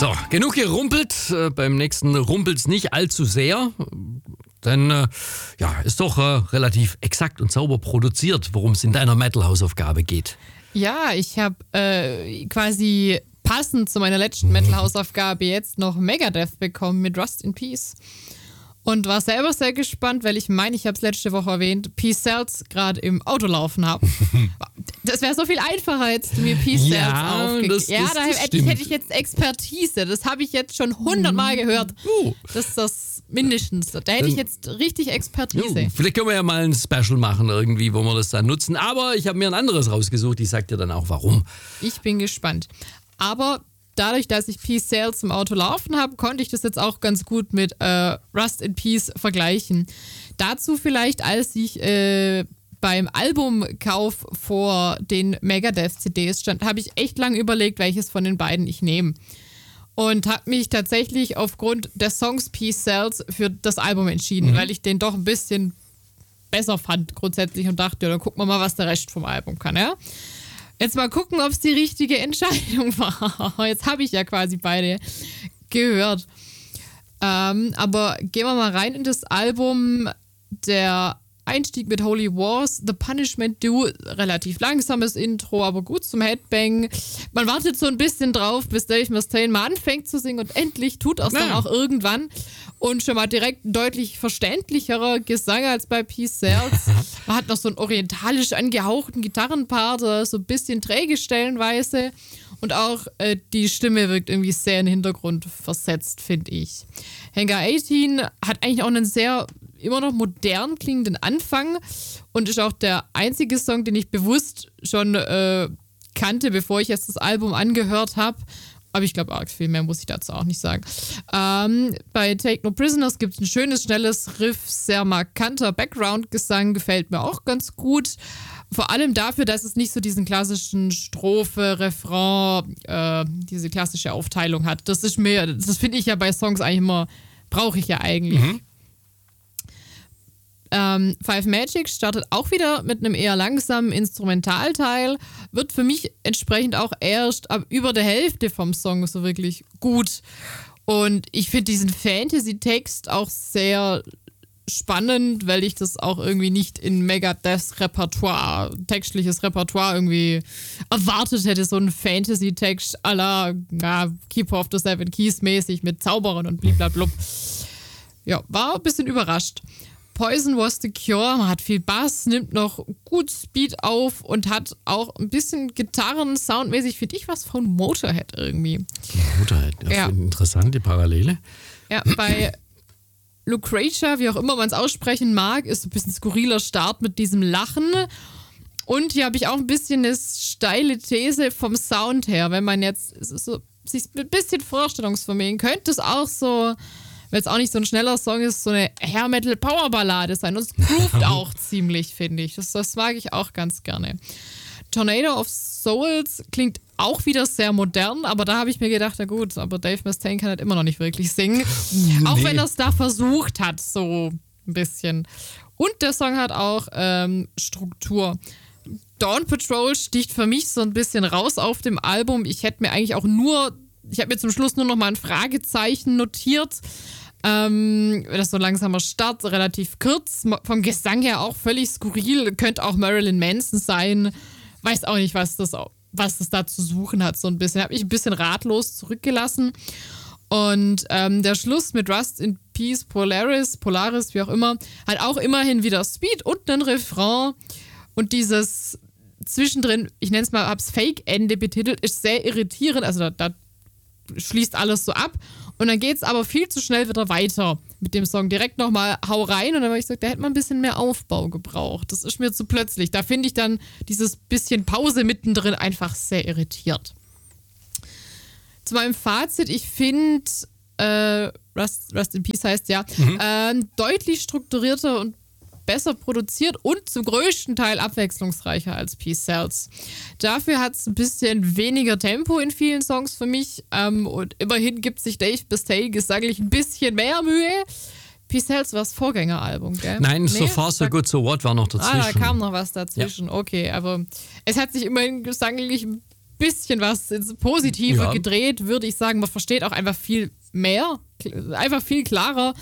So, genug gerumpelt. Beim nächsten rumpelt's nicht allzu sehr. Denn ist doch relativ exakt und sauber produziert, worum es in deiner Metal-Hausaufgabe geht. Ja, ich habe quasi passend zu meiner letzten Metal-Hausaufgabe jetzt noch Megadeth bekommen mit Rust in Peace. Und war selber sehr gespannt, weil ich meine, ich habe es letzte Woche erwähnt, Peace Cells gerade im Auto laufen habe. Das wäre so viel einfacher, hättest du mir Peace Cells aufgegeben. Ja, da hätte ich jetzt Expertise. Das habe ich jetzt schon 100-mal gehört. Das ist das mindestens. Da hätte ich jetzt richtig Expertise. Vielleicht können wir ja mal ein Special machen irgendwie, wo wir das dann nutzen. Aber ich habe mir ein anderes rausgesucht. Ich sag dir dann auch, warum. Ich bin gespannt. Aber dadurch, dass ich Peace Cells im Auto laufen habe, konnte ich das jetzt auch ganz gut mit Rust in Peace vergleichen. Dazu vielleicht, als ich beim Albumkauf vor den Megadeth-CDs stand, habe ich echt lange überlegt, welches von den beiden ich nehme. Und habe mich tatsächlich aufgrund des Songs Peace Cells für das Album entschieden, weil ich den doch ein bisschen besser fand grundsätzlich und dachte, ja, dann gucken wir mal, was der Rest vom Album kann, ja? Jetzt mal gucken, ob es die richtige Entscheidung war. Jetzt habe ich ja quasi beide gehört. Aber gehen wir mal rein in das Album. Der Einstieg mit Holy Wars, The Punishment Due, relativ langsames Intro, aber gut zum Headbang. Man wartet so ein bisschen drauf, bis Dave Mustaine mal anfängt zu singen und endlich tut er es dann auch irgendwann. Und schon mal direkt ein deutlich verständlicherer Gesang als bei Peace Cells. Man hat noch so einen orientalisch angehauchten Gitarrenpart, so ein bisschen träge stellenweise. Und auch die Stimme wirkt irgendwie sehr in den Hintergrund versetzt, finde ich. Hangar 18 hat eigentlich auch einen sehr immer noch modern klingenden Anfang und ist auch der einzige Song, den ich bewusst schon kannte, bevor ich jetzt das Album angehört habe. Aber ich glaube, arg viel mehr muss ich dazu auch nicht sagen. Bei Take No Prisoners gibt es ein schönes, schnelles Riff, sehr markanter Background-Gesang, gefällt mir auch ganz gut. Vor allem dafür, dass es nicht so diesen klassischen Strophe, Refrain, diese klassische Aufteilung hat. Das finde ich ja bei Songs eigentlich immer, brauche ich ja eigentlich. Five Magic startet auch wieder mit einem eher langsamen Instrumentalteil, wird für mich entsprechend auch erst ab über der Hälfte vom Song so wirklich gut. Und ich finde diesen Fantasy-Text auch sehr spannend, weil ich das auch irgendwie nicht in Megadeths Repertoire, textliches Repertoire irgendwie erwartet hätte, so ein Fantasy-Text à la Keeper of the Seven Keys mäßig mit Zauberern und blablabla. Ja, war ein bisschen überrascht. Poison Was the Cure, man hat viel Bass, nimmt noch gut Speed auf und hat auch ein bisschen Gitarren-Soundmäßig, finde ich, was von Motorhead irgendwie. Motorhead, ja. Interessante Parallele. Ja, bei Lucretia, wie auch immer man es aussprechen mag, ist ein bisschen skurriler Start mit diesem Lachen. Und hier habe ich auch ein bisschen eine steile These vom Sound her. Wenn man jetzt sich ein bisschen Vorstellungsvermögen könnte es auch so, weil es auch nicht so ein schneller Song ist, so eine Hair-Metal-Power-Ballade sein. Und es groovt auch ziemlich, finde ich. Das mag ich auch ganz gerne. Tornado of Souls klingt auch wieder sehr modern, aber da habe ich mir gedacht, na gut, aber Dave Mustaine kann halt immer noch nicht wirklich singen. Nee. Auch wenn er es da versucht hat, so ein bisschen. Und der Song hat auch Struktur. Dawn Patrol sticht für mich so ein bisschen raus auf dem Album. Ich habe mir zum Schluss nur noch mal ein Fragezeichen notiert. Das ist so ein langsamer Start, relativ kurz. Vom Gesang her auch völlig skurril. Könnte auch Marilyn Manson sein. Weiß auch nicht, was das da zu suchen hat, so ein bisschen. Habe ich ein bisschen ratlos zurückgelassen. Und der Schluss mit Rust in Peace, Polaris, wie auch immer, hat auch immerhin wieder Speed und einen Refrain. Und dieses zwischendrin, ich nenne es mal, hab's Fake-Ende betitelt, ist sehr irritierend. Also da schließt alles so ab. Und dann geht's aber viel zu schnell wieder weiter mit dem Song. Direkt nochmal Hau rein. Und dann habe ich gesagt, da hätte man ein bisschen mehr Aufbau gebraucht. Das ist mir zu plötzlich. Da finde ich dann dieses bisschen Pause mittendrin einfach sehr irritiert. Zu meinem Fazit, ich finde, Rust in Peace heißt ja, deutlich strukturierter und besser produziert und zum größten Teil abwechslungsreicher als Peace Cells. Dafür hat es ein bisschen weniger Tempo in vielen Songs für mich und immerhin gibt sich Dave Mustaine gesanglich ein bisschen mehr Mühe. Peace Cells war das Vorgängeralbum, gell? Nein, So Far So Good So What war noch dazwischen. Da kam noch was dazwischen, ja. Okay, aber es hat sich immerhin gesanglich ein bisschen was ins Positive gedreht, würde ich sagen. Man versteht auch einfach viel mehr, einfach viel klarer.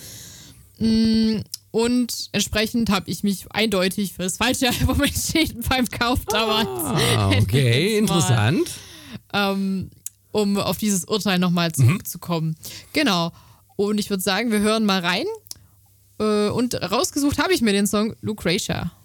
Und entsprechend habe ich mich eindeutig für das falsche Album entschieden beim Kauf damals. Okay, interessant. Um auf dieses Urteil nochmal zurückzukommen. Genau. Und ich würde sagen, wir hören mal rein. Und rausgesucht habe ich mir den Song Lucretia.